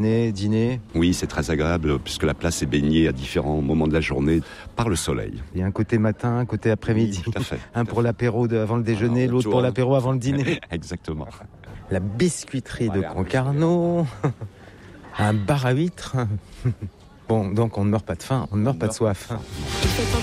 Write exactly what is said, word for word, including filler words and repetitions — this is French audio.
Dîner. Oui, c'est très agréable puisque la place est baignée à différents moments de la journée par le soleil. Il y a un côté matin, un côté après-midi. Oui, tout à fait. Un pour l'apéro de, avant le déjeuner, Alors, l'autre pour tour. l'apéro avant le dîner. Exactement. La biscuiterie de Voilà. Concarneau. Un bar à huîtres. Bon, donc on ne meurt pas de faim, on ne meurt pas de soif.